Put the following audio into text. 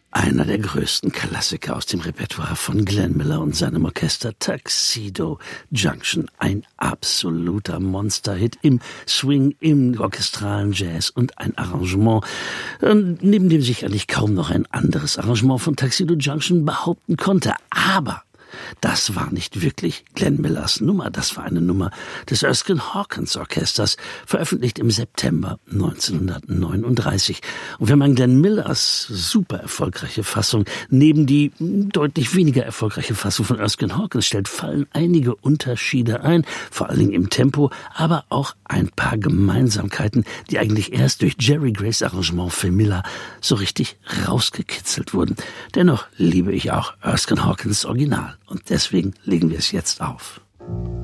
Einer der größten Klassiker aus dem Repertoire von Glenn Miller und seinem Orchester, Tuxedo Junction. Ein absoluter Monsterhit im Swing, im orchestralen Jazz und ein Arrangement, neben dem sicherlich kaum noch ein anderes Arrangement von Tuxedo Junction behaupten konnte. Aber das war nicht wirklich Glenn Millers Nummer, das war eine Nummer des Erskine Hawkins Orchesters, veröffentlicht im September 1939. Und wenn man Glenn Millers super erfolgreiche Fassung neben die deutlich weniger erfolgreiche Fassung von Erskine Hawkins stellt, fallen einige Unterschiede ein, vor allen Dingen im Tempo, aber auch ein paar Gemeinsamkeiten, die eigentlich erst durch Jerry Grays Arrangement für Miller so richtig rausgekitzelt wurden. Dennoch liebe ich auch Erskine Hawkins Original. Und deswegen legen wir es jetzt auf.